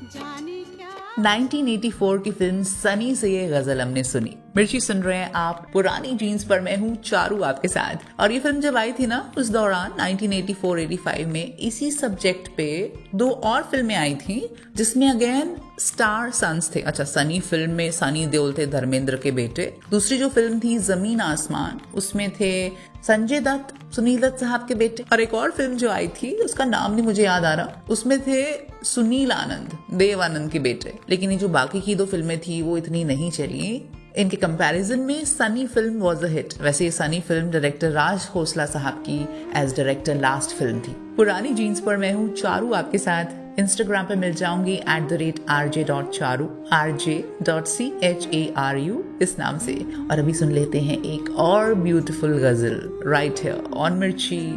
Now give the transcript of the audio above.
जाने क्या 1984 की फिल्म सनी से ये गजल हमने सुनी। मिर्ची सुन रहे हैं आप पुरानी जीन्स पर, मैं हूँ चारू आपके साथ। और ये फिल्म जब आई थी ना, उस दौरान 1984-85 में इसी सब्जेक्ट पे दो और फिल्में आई थी जिसमें अगेन स्टार सन्स थे। अच्छा, सनी फिल्म में सनी देओल थे, धर्मेंद्र के बेटे। दूसरी जो फिल्म थी जमीन आसमान, उसमें थे संजय दत्त, सुनील दत्त साहब के बेटे। और एक और फिल्म जो आई थी उसका नाम नहीं मुझे याद आ रहा, उसमें थे सुनील आनंद, देव आनंद के बेटे। लेकिन ये जो बाकी की दो फिल्में थी वो इतनी नहीं चली। इनके कंपैरिजन में Sunny film was a hit. वैसे ये सनी फिल्म डायरेक्टर राज खोसला साहब की एज डायरेक्टर लास्ट फिल्म थी। पुरानी जीन्स पर मैं हूँ चारू आपके साथ। इंस्टाग्राम पे मिल जाऊंगी @rj.charu, rj.charu इस नाम से। और अभी सुन लेते हैं एक और ब्यूटीफुल गजल राइट हियर ऑन मिर्ची।